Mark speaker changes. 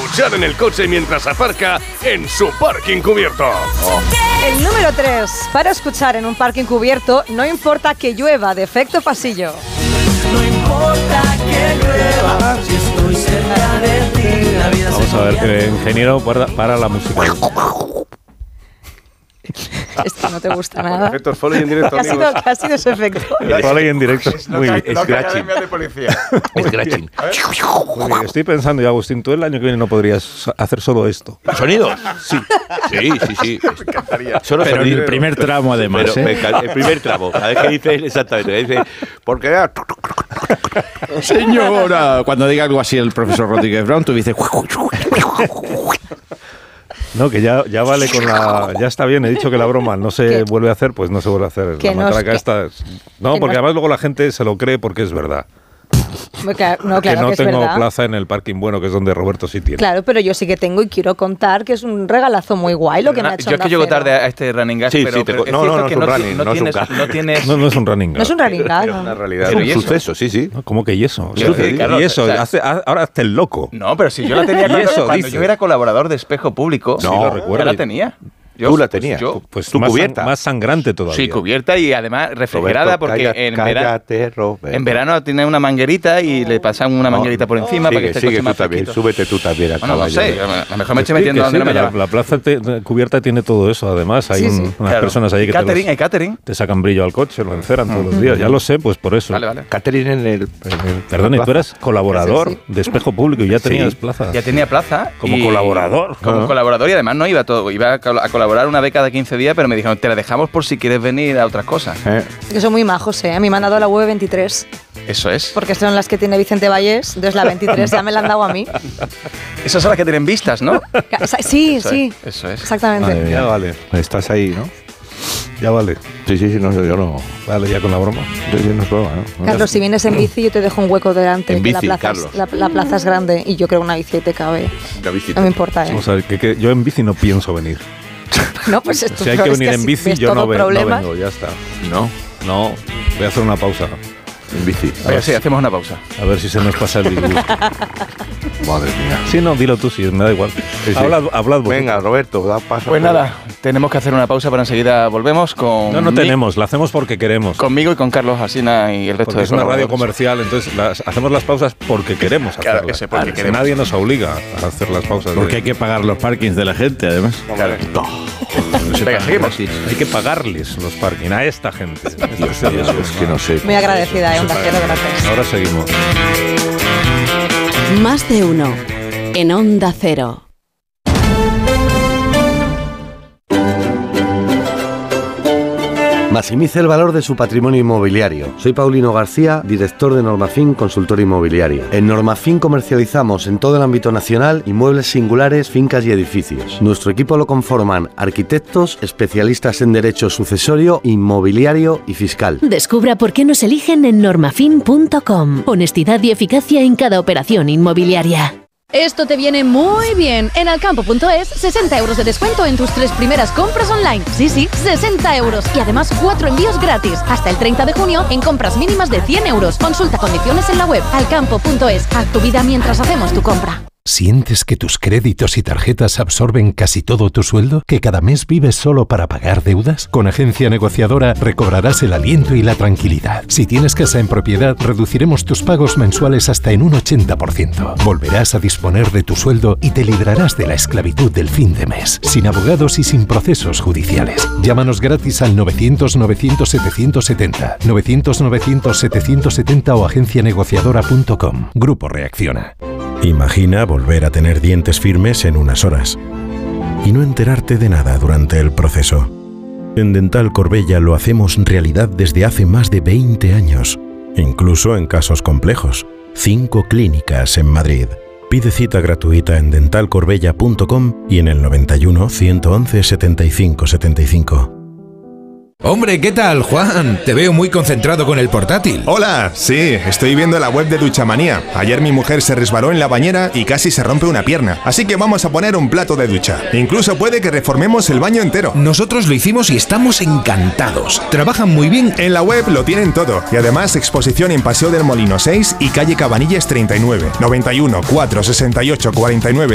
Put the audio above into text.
Speaker 1: escuchar en el coche mientras aparca en su parking cubierto.
Speaker 2: El número 3. Para escuchar en un parking cubierto, no importa que llueva, de efecto pasillo.
Speaker 3: No importa que llueva, si estoy cerca de ti, la vida
Speaker 4: Vamos a ver, ingeniero, para la música.
Speaker 2: Esto no te gusta nada.
Speaker 1: Efectos Foley en directo, amigos.
Speaker 2: ¿Qué ha sido ese efecto?
Speaker 4: El Foley en directo. Muy bien.
Speaker 1: Scratching.
Speaker 5: de policía.
Speaker 1: Scratching.
Speaker 4: Muy bien. Estoy pensando, y Agustín, tú el año que viene no podrías hacer solo esto.
Speaker 1: ¿Sonidos? Sí. Sí.
Speaker 5: Me encantaría.
Speaker 1: Solo
Speaker 6: Pero en
Speaker 1: sonidos.
Speaker 6: el primer tramo, además,
Speaker 1: Pero el primer tramo. Cada vez que dice exactamente, dice, porque era...
Speaker 6: Señora, cuando diga algo así el profesor Rodríguez Brown, tú dices...
Speaker 4: No, que ya vale con la... Ya está bien, he dicho que la broma no se vuelve a hacer, pues no se vuelve a hacer.
Speaker 2: Que
Speaker 4: La
Speaker 2: no,
Speaker 4: matraca
Speaker 2: que-
Speaker 4: esta es... No,
Speaker 2: que
Speaker 4: porque
Speaker 2: no-
Speaker 4: además luego la gente se lo cree porque es verdad.
Speaker 2: No, claro
Speaker 4: que no
Speaker 2: que es
Speaker 4: tengo
Speaker 2: verdad.
Speaker 4: plaza en el parking bueno, que es donde Roberto sí tiene.
Speaker 2: Claro, pero yo sí que tengo y quiero contar que es un regalazo muy guay lo que me ha hecho
Speaker 5: Yo es que
Speaker 2: Onda
Speaker 5: llego
Speaker 2: Cero.
Speaker 5: tarde a este running gas,
Speaker 1: Sí,
Speaker 5: pero,
Speaker 1: sí,
Speaker 5: pero
Speaker 1: no,
Speaker 5: cierto
Speaker 1: no
Speaker 5: que
Speaker 1: es un running, no es un
Speaker 5: tienes,
Speaker 1: gas.
Speaker 5: no tienes...
Speaker 4: No es un running
Speaker 2: No es un running gag,
Speaker 1: Es
Speaker 2: ¿no?
Speaker 1: una realidad.
Speaker 5: Pero
Speaker 1: Es
Speaker 5: ¿y
Speaker 1: un
Speaker 5: eso?
Speaker 1: suceso, sí.
Speaker 4: ¿Cómo que y eso?
Speaker 5: Quiero decir, Carlos,
Speaker 4: y eso,
Speaker 5: o sea,
Speaker 4: ahora hazte el loco.
Speaker 5: No, pero si yo la tenía
Speaker 4: ¿Y
Speaker 5: cuando,
Speaker 4: eso
Speaker 5: cuando
Speaker 4: dice?
Speaker 5: yo era colaborador de Espejo Público.
Speaker 4: Sí, lo recuerdo.
Speaker 5: Ya la tenía.
Speaker 1: Tú la tenías.
Speaker 4: Pues
Speaker 1: tu
Speaker 4: más,
Speaker 1: cubierta.
Speaker 4: más sangrante todavía.
Speaker 5: Sí, cubierta y además refrigerada,
Speaker 1: Roberto,
Speaker 5: porque
Speaker 1: cállate, Roberto.
Speaker 5: en verano tiene una manguerita y le pasan una manguerita por encima para que esté el coche
Speaker 1: Sigue tú
Speaker 5: más
Speaker 1: también,
Speaker 5: fresquito.
Speaker 1: súbete tú también al
Speaker 5: Bueno, no
Speaker 1: caballo.
Speaker 5: sé, a lo mejor me estoy
Speaker 4: Sí,
Speaker 5: metiendo
Speaker 4: que
Speaker 5: donde
Speaker 4: sí,
Speaker 5: no me
Speaker 4: la,
Speaker 5: lleva.
Speaker 4: la plaza cubierta tiene todo eso, además. Hay
Speaker 2: Sí, sí.
Speaker 4: unas
Speaker 5: Claro.
Speaker 4: personas ahí que
Speaker 5: Catering, hay catering.
Speaker 4: te sacan brillo al coche, lo enceran todos los días. Ya lo sé, pues por eso.
Speaker 5: Vale.
Speaker 1: Catherine en el
Speaker 4: Perdón, y tú eras colaborador
Speaker 2: Sí,
Speaker 4: de Espejo Público y ya tenías plaza.
Speaker 5: Ya tenía plaza.
Speaker 4: Como
Speaker 5: y-
Speaker 4: colaborador.
Speaker 5: Como colaborador y además no iba todo. Iba a colaborar una vez cada 15 días, pero me dijeron, te la dejamos por si quieres venir a otras cosas.
Speaker 2: Que son muy majos, ¿eh? A mí me han dado la V23,
Speaker 5: Eso es.
Speaker 2: porque son las que tiene Vicente Vallés, entonces la 23 ya me la han dado a mí.
Speaker 5: Esas son las que tienen vistas, ¿no?
Speaker 2: Sí,
Speaker 5: Eso
Speaker 2: sí,
Speaker 5: es, eso es.
Speaker 2: exactamente.
Speaker 4: Madre mía. Ya vale,
Speaker 1: Estás ahí, ¿no?
Speaker 4: ya vale.
Speaker 1: Sí, no, yo no.
Speaker 4: Vale, ya con la broma.
Speaker 1: Yo no es broma, ¿no?
Speaker 2: Carlos, si vienes en bici yo te dejo un hueco delante,
Speaker 1: En
Speaker 2: que la
Speaker 1: bici,
Speaker 2: plaza,
Speaker 1: Carlos.
Speaker 2: la plaza es grande y yo creo una bici te cabe.
Speaker 1: La visita.
Speaker 2: No me importa, ¿eh?
Speaker 4: Vamos a ver, que yo en bici no pienso venir.
Speaker 2: No, pues esto
Speaker 4: Si hay que
Speaker 2: es
Speaker 4: venir en
Speaker 2: así
Speaker 4: bici,
Speaker 2: ves
Speaker 4: yo no
Speaker 2: todo
Speaker 4: vengo,
Speaker 2: problemas.
Speaker 4: ya está.
Speaker 1: No,
Speaker 4: No, voy a hacer una pausa.
Speaker 1: en bici.
Speaker 5: Venga, sí, hacemos una pausa.
Speaker 4: A ver si se nos pasa el disgusto.
Speaker 1: Madre mía.
Speaker 4: Sí, no, dilo tú, sí, me da igual.
Speaker 1: Sí.
Speaker 4: Hablad vosotros.
Speaker 1: Venga, Roberto, da paso.
Speaker 5: Pues nada, tenemos que hacer una pausa, pero enseguida volvemos con...
Speaker 4: No tenemos, la hacemos porque queremos.
Speaker 5: Conmigo y con Carlos Alsina y el resto
Speaker 4: Porque
Speaker 5: de
Speaker 4: es una radio
Speaker 5: colaboradores.
Speaker 4: comercial, entonces hacemos las pausas porque queremos
Speaker 5: Claro,
Speaker 4: hacerlas.
Speaker 5: ese porque queremos.
Speaker 4: Nadie nos obliga a hacer las pausas.
Speaker 6: Porque hay que pagar los parkings de la gente, además.
Speaker 5: Claro. Venga, seguimos.
Speaker 4: Hay que pagarles los parking a esta gente.
Speaker 1: Dios mío, es que no sé.
Speaker 2: Muy agradecida, Onda Cero, gracias.
Speaker 4: Ahora seguimos.
Speaker 7: Más de uno en Onda Cero.
Speaker 8: Maximice el valor de su patrimonio inmobiliario. Soy Paulino García, director de Normafin Consultor Inmobiliario. En Normafin comercializamos en todo el ámbito nacional inmuebles singulares, fincas y edificios. Nuestro equipo lo conforman arquitectos, especialistas en derecho sucesorio, inmobiliario y fiscal.
Speaker 9: Descubra por qué nos eligen en normafin.com. Honestidad y eficacia en cada operación inmobiliaria.
Speaker 10: Esto te viene muy bien. En alcampo.es, 60 euros de descuento en tus 3 primeras compras online. Sí, 60 euros. Y además 4 envíos gratis. Hasta el 30 de junio en compras mínimas de 100 euros. Consulta condiciones en la web. Alcampo.es. Haz tu vida mientras hacemos tu compra.
Speaker 11: ¿Sientes que tus créditos y tarjetas absorben casi todo tu sueldo? ¿Que cada mes vives solo para pagar deudas? Con Agencia Negociadora recobrarás el aliento y la tranquilidad. Si tienes casa en propiedad, reduciremos tus pagos mensuales hasta en un 80%. Volverás a disponer de tu sueldo y te librarás de la esclavitud del fin de mes, sin abogados y sin procesos judiciales. Llámanos gratis al 900-900-770, 900-900-770 o agencianegociadora.com. Grupo Reacciona.
Speaker 12: Imagina volver a tener dientes firmes en unas horas y no enterarte de nada durante el proceso. En Dental Corbella lo hacemos realidad desde hace más de 20 años, incluso en casos complejos. 5 clínicas en Madrid. Pide cita gratuita en dentalcorbella.com y en el 91 111 75 75.
Speaker 13: Hombre, ¿qué tal, Juan? Te veo muy concentrado con el portátil.
Speaker 14: Hola, sí, estoy viendo la web de Duchamanía. Ayer mi mujer se resbaló en la bañera y casi se rompe una pierna. Así que vamos a poner un plato de ducha. Incluso puede que reformemos el baño entero.
Speaker 13: Nosotros lo hicimos y estamos encantados. Trabajan muy bien.
Speaker 14: En la web lo tienen todo. Y además exposición en Paseo del Molino 6 y calle Cabanillas 39. 91 468 49